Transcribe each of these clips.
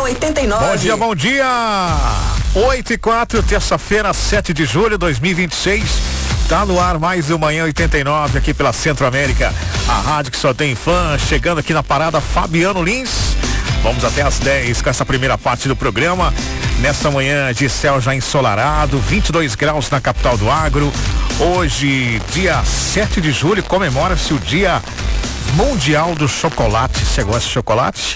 89. Bom dia, bom dia. 8h04, terça-feira, 7 de julho de 2026. Tá no ar mais um Manhã 89 aqui pela Centro-América. A rádio que só tem fã. Chegando aqui na parada, Fabiano Lins. Vamos até às 10 com essa primeira parte do programa. Nessa manhã de céu já ensolarado, 22 graus na capital do agro. Hoje, dia 7 de julho, comemora-se o Dia Mundial do Chocolate. Você gosta de chocolate?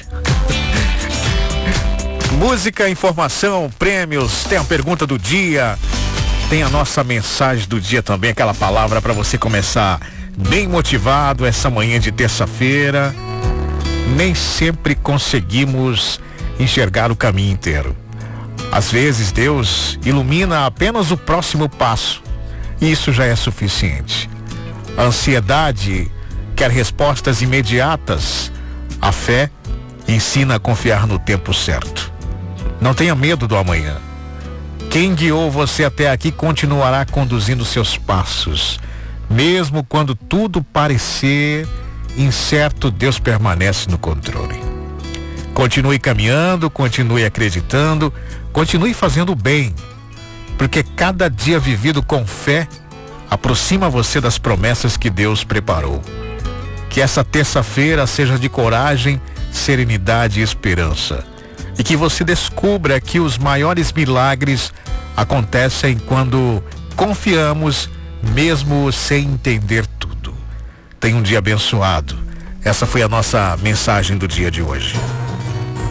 Música, informação, prêmios, tem a pergunta do dia, tem a nossa mensagem do dia também, aquela palavra para você começar bem motivado essa manhã de terça-feira. Nem sempre conseguimos enxergar o caminho inteiro. Às vezes Deus ilumina apenas o próximo passo e isso já é suficiente. A ansiedade quer respostas imediatas. A fé ensina a confiar no tempo certo. Não tenha medo do amanhã. Quem guiou você até aqui continuará conduzindo seus passos. Mesmo quando tudo parecer incerto, Deus permanece no controle. Continue caminhando, continue acreditando, continue fazendo o bem, porque cada dia vivido com fé aproxima você das promessas que Deus preparou. Que essa terça-feira seja de coragem, serenidade e esperança. E que você descubra que os maiores milagres acontecem quando confiamos, mesmo sem entender tudo. Tenha um dia abençoado. Essa foi a nossa mensagem do dia de hoje.